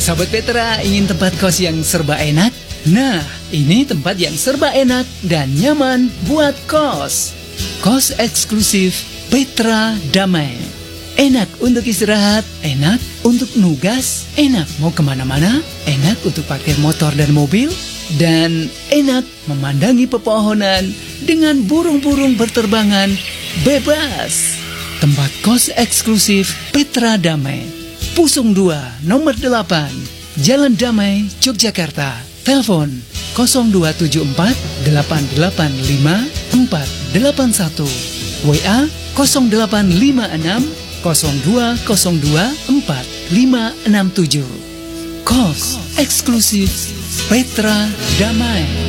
Sahabat Petra, ingin tempat kos yang serba enak? Nah, ini tempat yang serba enak dan nyaman buat kos. Kos eksklusif Petra Damai. Enak untuk istirahat, enak untuk nugas, enak mau kemana-mana, enak untuk parkir motor dan mobil, dan enak memandangi pepohonan dengan burung-burung berterbangan bebas. Tempat kos eksklusif Petra Damai, Pusung 2, nomor 8, Jalan Damai, Yogyakarta. Telepon 0274 885 481, WA 0856 0202 4567. Kos eksklusif Petra Damai.